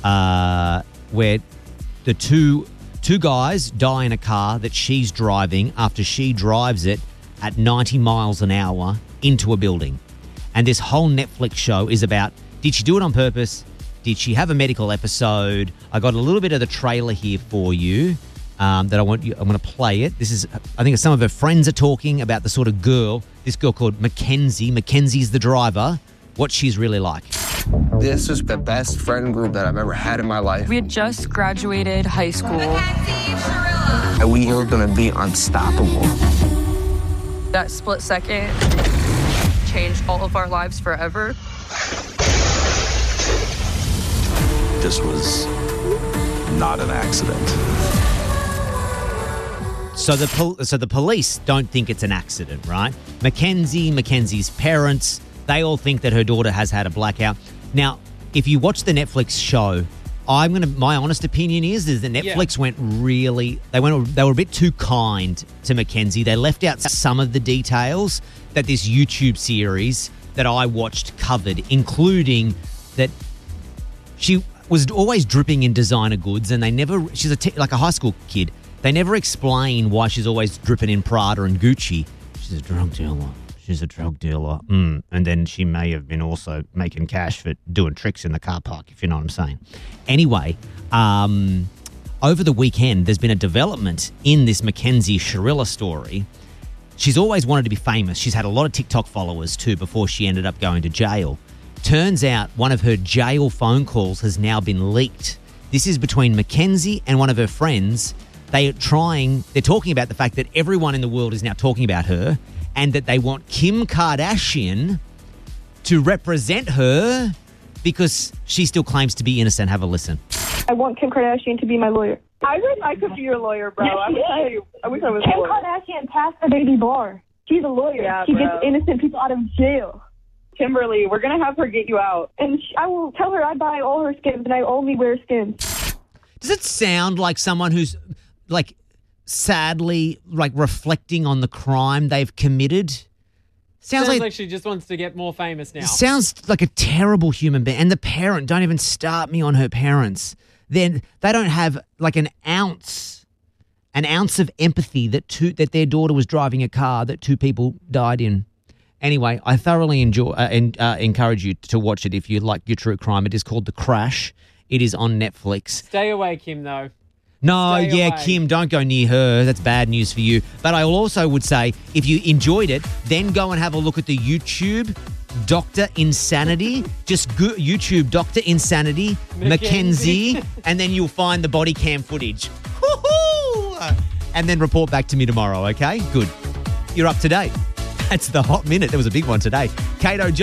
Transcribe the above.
where the two guys die in a car that she's driving after she drives it at 90 miles an hour into a building. And this whole Netflix show is about, did she do it on purpose? Did she have a medical episode? I got a little bit of the trailer here for you that I'm going to play it. This is, I think some of her friends are talking about the sort of girl, this girl called Mackenzie. Mackenzie's the driver, what she's really like. This was the best friend group that I've ever had in my life. We had just graduated high school. And we were going to be unstoppable. That split second changed all of our lives forever. This was not an accident. So the police don't think it's an accident, right? Mackenzie's parents, they all think that her daughter has had a blackout. Now, if you watch the Netflix show, my honest opinion is that Netflix they were a bit too kind to Mackenzie. They left out some of the details that this YouTube series that I watched covered, including that she was always dripping in designer goods, and she's like a high school kid. They never explain why she's always dripping in Prada and Gucci. She's a drug dealer. And then she may have been also making cash for doing tricks in the car park, if you know what I'm saying. Anyway, over the weekend, there's been a development in this Mackenzie Shirilla story. She's always wanted to be famous. She's had a lot of TikTok followers too before she ended up going to jail. Turns out one of her jail phone calls has now been leaked. This is between Mackenzie and one of her friends. They're talking about the fact that everyone in the world is now talking about her and that they want Kim Kardashian to represent her because she still claims to be innocent. Have a listen. I want Kim Kardashian to be my lawyer. I wish I could be your lawyer, bro. I wish I was Kim Kardashian passed the baby bar. She's a lawyer. Yeah, she gets innocent people out of jail. Kimberly, we're going to have her get you out. And I will tell her I buy all her skins and I only wear skins. Does it sound like someone who's, like, sadly, like, reflecting on the crime they've committed? Sounds like she just wants to get more famous now. Sounds like a terrible human being. And the parent, don't even start me on her parents. Then they don't have, like, an ounce of empathy that their daughter was driving a car that two people died in. Anyway, I thoroughly encourage you to watch it if you like your true crime. It is called The Crash. It is on Netflix. Stay away, Kim, though. No, Kim, don't go near her. That's bad news for you. But I also would say, if you enjoyed it, then go and have a look at the YouTube Dr. Insanity. Just YouTube Dr. Insanity, Mackenzie, and then you'll find the body cam footage. Woo-hoo! And then report back to me tomorrow, okay? Good. You're up to date. That's the Hot Minute. There was a big one today. Kato, John.